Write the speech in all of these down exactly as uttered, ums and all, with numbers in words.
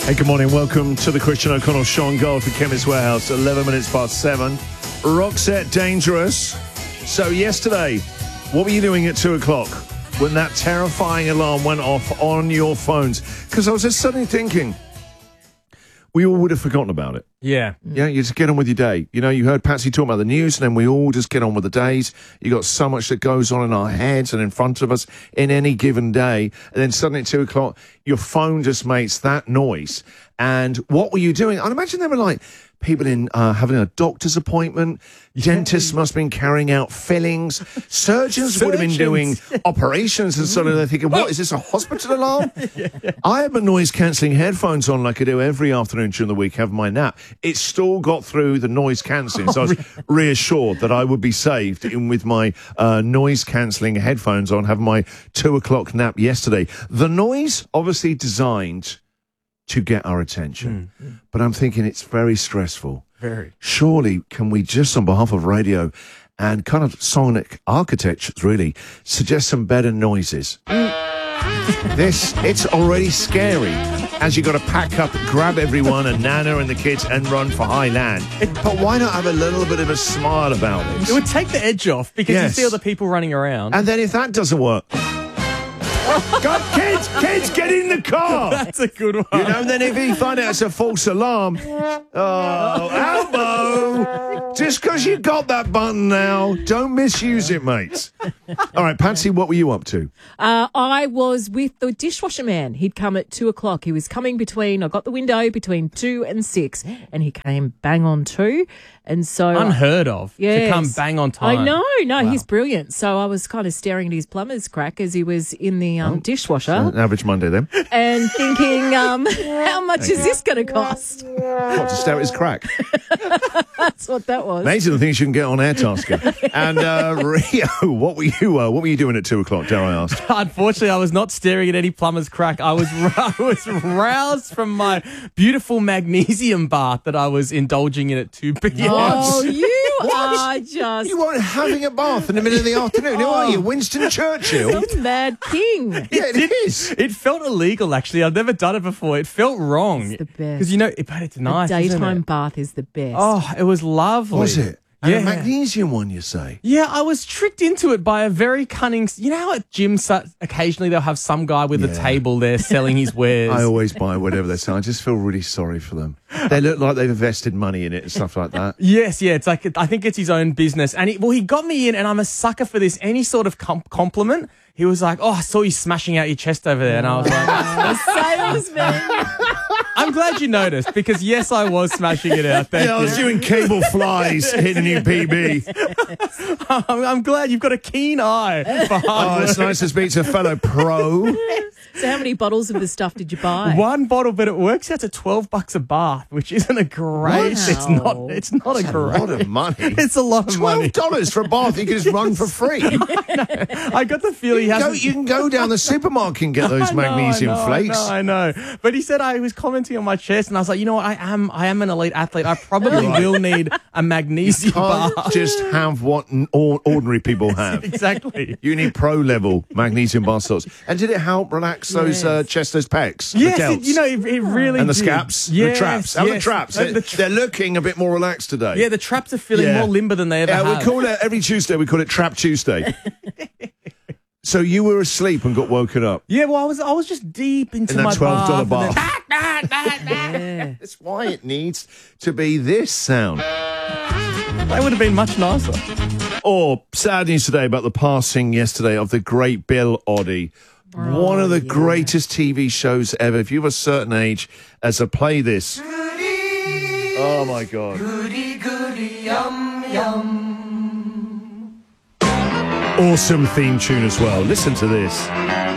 Hey, good morning. Welcome to the Christian O'Connell Sean Gold for Chemist Warehouse. eleven minutes past seven. Roxette Dangerous. So yesterday, what were you doing at two o'clock when that terrifying alarm went off on your phones? Because I was just suddenly thinking, we all would have forgotten about it. Yeah. Yeah, you just get on with your day. You know, you heard Patsy talk about the news, and then we all just get on with the days. You got so much that goes on in our heads and in front of us in any given day. And then suddenly at two o'clock, your phone just makes that noise. And what were you doing? I'd imagine they were like people in uh, having a doctor's appointment. Dentists must have been carrying out fillings. Surgeons, Surgeons. would have been doing operations, and suddenly they're thinking, what, is this a hospital alarm? yeah, yeah. I had my noise-cancelling headphones on like I do every afternoon during the week, have my nap. It still got through the noise-cancelling, so I was reassured that I would be saved in with my uh, noise-cancelling headphones on, having my two o'clock nap yesterday. The noise, obviously designed to get our attention. Mm. But I'm thinking it's very stressful. Very. Surely, can we just, on behalf of radio and kind of sonic architecture, really, suggest some better noises? Mm. This, it's already scary, as you got to pack up, grab everyone and Nana and the kids and run for high land. But why not have a little bit of a smile about it? It would take the edge off, because yes. you see all the people running around. And then if that doesn't work... God, kids, kids, get in the car. That's a good one. You know, and then if you find out it's a false alarm, oh, Albo, just because you got that button now, don't misuse it, mates. All right, Patsy, what were you up to? Uh, I was with the dishwasher man. He'd come at two o'clock. He was coming between, I got the window between two and six, and he came bang on two. And so unheard of yes, to come bang on time. I know, no, wow. he's brilliant. So I was kind of staring at his plumber's crack as he was in the um, oh, dishwasher. So an average Monday then. And thinking, um, how much Thank is you. this going to cost? What, to stare at his crack? That's what that was. Amazing the things you can get on Airtasker. And uh, Rio, what were you? Uh, what were you doing at two o'clock? Dare I ask? Unfortunately, I was not staring at any plumber's crack. I was I was roused from my beautiful magnesium bath that I was indulging in at two p.m. Oh, you what? are just... You weren't having a bath in the middle of the afternoon. Who are you, Winston Churchill? Some mad king. Yeah, it, it is. It felt illegal, actually. I've never done it before. It felt wrong. It's the best. Because, you know, but it's nice, A daytime isn't it? bath is the best. Oh, it was lovely. Was it? And yeah. a magnesium one, you say? Yeah, I was tricked into it by a very cunning... You know how at gyms occasionally they'll have some guy with yeah. a table there selling his wares? I always buy whatever they're selling. I just feel really sorry for them. They look like they've invested money in it and stuff like that. Yes, yeah. It's like, I think it's his own business. And he, well, he got me in, and I'm a sucker for this. Any sort of com- compliment, he was like, oh, I saw you smashing out your chest over there. And I was like... salesman. I'm glad you noticed, because yes, I was smashing it out. Thank yeah, I was you. doing cable flies, hitting a new P B. I'm, I'm glad you've got a keen eye for hard Oh, work. it's nice to speak to a fellow pro. So how many bottles of the stuff did you buy? One bottle, but it works out to twelve bucks a bath, which isn't a great. Wow. It's not. It's not That's a great. a lot of money. It's a lot of Twelve money. dollars for a bath you can just run for free. I got the feeling he You, go, has. you can go down the supermarket and get those I know, magnesium I know, flakes. I know, I know. But he said I was commenting on my chest, and I was like, you know what? I am. I am an elite athlete. I probably Right. will need a magnesium Can't bath. just have what n- or- ordinary people have. Exactly. You need pro level magnesium bath salts. And did it help relax those Yes. uh, chest, those pecs? the Yes, delts? it, you know, it, it really and the did. scaps, Yes, the traps. How are the yes. traps? Uh, They, the tra- they're looking a bit more relaxed today. Yeah, the traps are feeling Yeah. more limber than they ever Yeah, have. we call it every Tuesday. We call it Trap Tuesday. So you were asleep and got woken up. Yeah, well, I was I was just deep into In that my twelve dollar bath. bath. and then- Yeah. That's why it needs to be this sound. That would have been much nicer. Or sad news today about the passing yesterday of the great Bill Oddie. Oh, One of the yeah. greatest T V shows ever. If you have a certain age, as a play this. Oh my God. Goody, goody, yum, yum. Awesome theme tune as well. Listen to this.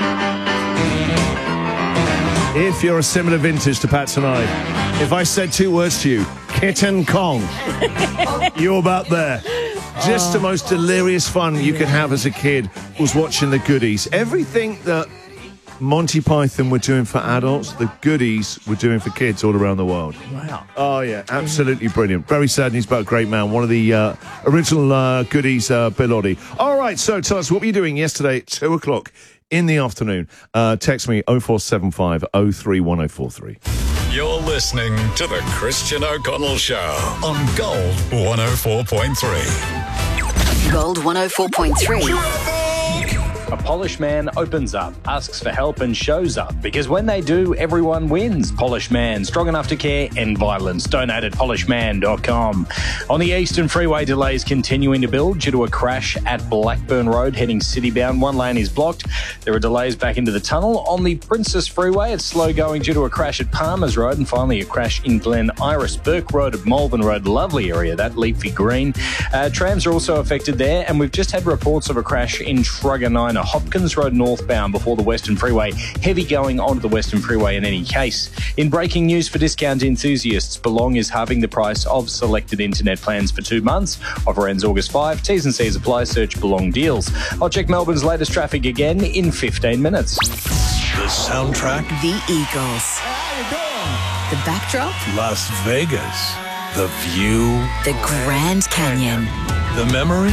If you're a similar vintage to Pat tonight, if I said two words to you, Kitten Kong, you're about there. Just the most delirious fun you could have as a kid was watching the Goodies. Everything that Monty Python were doing for adults, the Goodies were doing for kids all around the world. Wow. Oh, yeah, absolutely brilliant. Very sad news about a great man. One of the uh, original uh, Goodies, uh, Bill Oddie. All right, so tell us, what were you doing yesterday at two o'clock in the afternoon? Uh, text me oh four seven five oh three one oh four three. You're listening to The Christian O'Connell Show on Gold one oh four point three. Gold one oh four point three. A polished man opens up, asks for help and shows up, because when they do, everyone wins. Polished Man, strong enough to care, end violence. Donate at polished man dot com. On the Eastern Freeway, delays continuing to build due to a crash at Blackburn Road heading city-bound. One lane is blocked. There are delays back into the tunnel. On the Princess Freeway, it's slow going due to a crash at Palmers Road, and finally a crash in Glen Iris. Burke Road at Malvern Road, lovely area, that Leafy Green. Uh, trams are also affected there, and we've just had reports of a crash in Truganina, Hopkins Road northbound before the Western Freeway. Heavy going onto the Western Freeway in any case. In breaking news for discount enthusiasts, Belong is halving the price of selected internet plans for two months. Offer ends August fifth. T's and C's apply. Search Belong Deals. I'll check Melbourne's latest traffic again in fifteen minutes. The soundtrack, The Eagles. The backdrop, Las Vegas. The view, the Grand Canyon. the memories,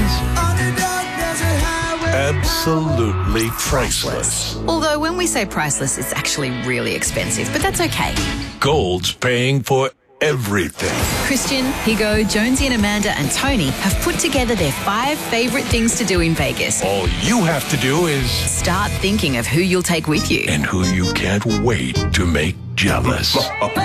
absolutely priceless. Although when we say priceless, it's actually really expensive, but that's okay. Gold's paying for everything. Christian, Higo, Jonesy and Amanda and Tony have put together their five favourite things to do in Vegas. All you have to do is... Start thinking of who you'll take with you. and who you can't wait to make jealous.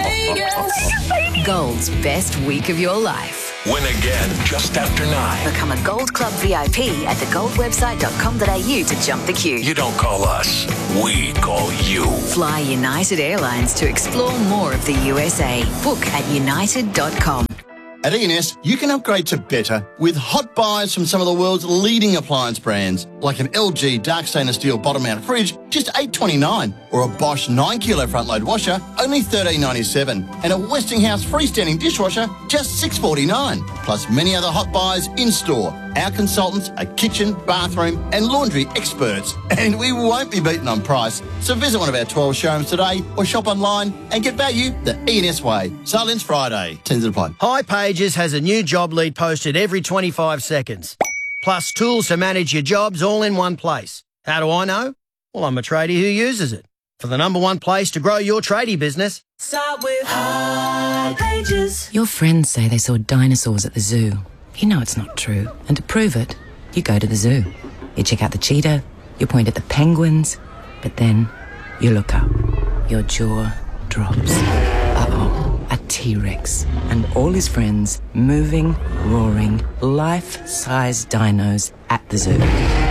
Gold's best week of your life. Win again just after nine. Become a Gold Club V I P at the gold website dot com dot a u to jump the queue. You don't call us, we call you. Fly United Airlines to explore more of the U S A. Book at united dot com. At E N S, you can upgrade to better with hot buys from some of the world's leading appliance brands, like an L G dark stainless steel bottom-mounted fridge, just eight dollars twenty-nine, or a Bosch nine kilo front-load washer, only thirteen dollars ninety-seven, and a Westinghouse freestanding dishwasher, just six dollars forty-nine, plus many other hot buys in-store. Our consultants are kitchen, bathroom and laundry experts, and we won't be beaten on price. So visit one of our twelve showrooms today or shop online and get value the E N S way. Silence Friday. Tends to apply. High Pages has a new job lead posted every twenty-five seconds. Plus tools to manage your jobs all in one place. How do I know? Well, I'm a tradie who uses it. For the number one place to grow your tradie business. Start with High Pages. Your friends say they saw dinosaurs at the zoo. You know it's not true. And to prove it, you go to the zoo. You check out the cheetah, you point at the penguins, but then you look up. Your jaw drops. Uh-oh, a T-Rex and all his friends moving, roaring, life-size dinos at the zoo.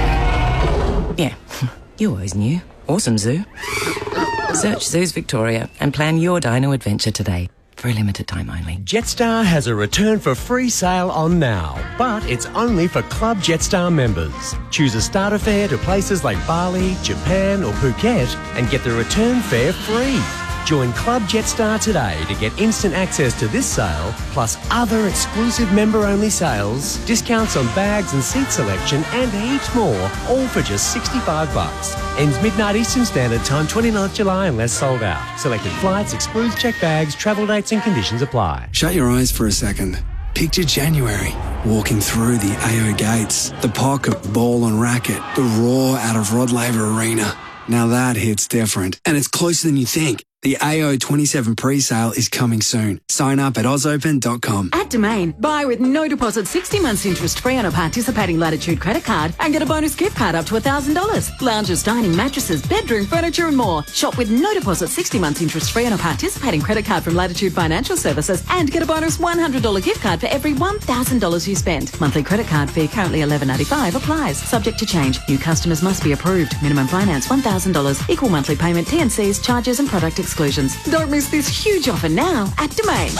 Yeah, you always knew. Awesome zoo. Search Zoos Victoria and plan your dino adventure today. For a limited time only. Jetstar has a return for free sale on now, but it's only for Club Jetstar members. Choose a starter fare to places like Bali, Japan or Phuket and get the return fare free. Join Club Jetstar today to get instant access to this sale, plus other exclusive member-only sales, discounts on bags and seat selection, and heaps more, all for just sixty-five bucks. Ends midnight Eastern Standard Time, twenty-ninth of July, unless sold out. Selected flights, excludes checked bags, travel dates and conditions apply. Shut your eyes for a second. Picture January, walking through the A O gates, the pocket, ball and racket, the roar out of Rod Laver Arena. Now that hits different, and it's closer than you think. The A O twenty-seven pre-sale is coming soon. Sign up at oz open dot com. At Domain, buy with no deposit sixty months interest free on a participating Latitude credit card and get a bonus gift card up to one thousand dollars. Lounges, dining, mattresses, bedroom, furniture and more. Shop with no deposit sixty months interest free on a participating credit card from Latitude Financial Services and get a bonus one hundred dollars gift card for every one thousand dollars you spend. Monthly credit card fee currently eleven ninety-five applies. Subject to change. New customers must be approved. Minimum finance one thousand dollars. Equal monthly payment, T and Cs, charges and product exclusions. Don't miss this huge offer now at Domain.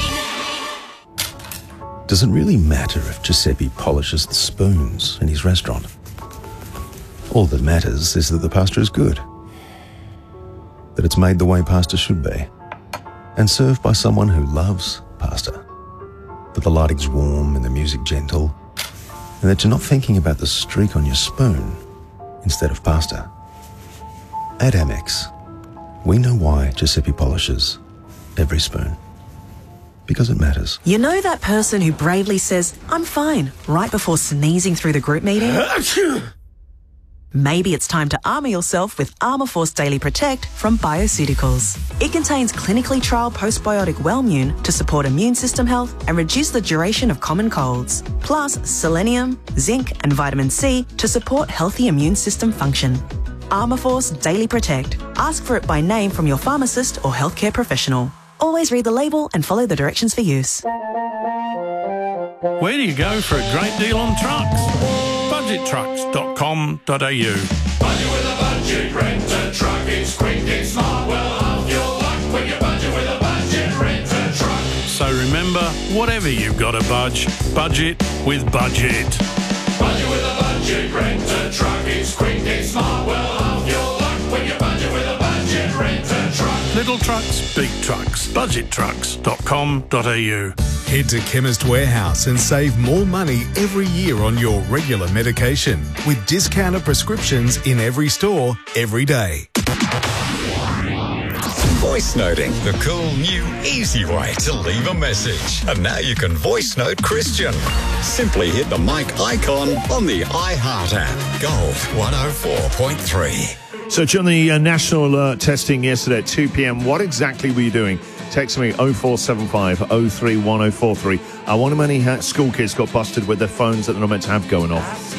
Does it really matter if Giuseppe polishes the spoons in his restaurant? All that matters is that the pasta is good, that it's made the way pasta should be, and served by someone who loves pasta, that the lighting's warm and the music gentle, and that you're not thinking about the streak on your spoon instead of pasta. At Amex, we know why Giuseppe polishes every spoon. Because it matters. You know that person who bravely says, "I'm fine," right before sneezing through the group meeting? Maybe it's time to armour yourself with Armour Force Daily Protect from Bioceuticals. It contains clinically trialled postbiotic Wellmune to support immune system health and reduce the duration of common colds, plus selenium, zinc and vitamin C to support healthy immune system function. Armour Force Daily Protect. Ask for it by name from your pharmacist or healthcare professional. Always read the label and follow the directions for use. Where do you go for a great deal on trucks? budget trucks dot com dot a u. Budget with a budget, rent a truck. It's quick, it's smart, well half your luck when you budget with a budget, rent a truck. So remember, whatever you've got to budge, budget with Budget. Budget with a budget, rent a truck. It's quick, it's smart, well half your luck when you budget with a budget, rent a truck. Little trucks, big trucks. budget trucks dot com dot a u. Head to Chemist Warehouse and save more money every year on your regular medication with discounted prescriptions in every store, every day. Voice noting, the cool, new, easy way to leave a message. And now you can voice note Christian. Simply hit the mic icon on the iHeart app. Gold one oh four point three. So, John, the uh, national alert testing yesterday at two p.m. What exactly were you doing? Text me oh four seven five oh three one oh four three. I wonder how many school kids got busted with their phones that they're not meant to have going off.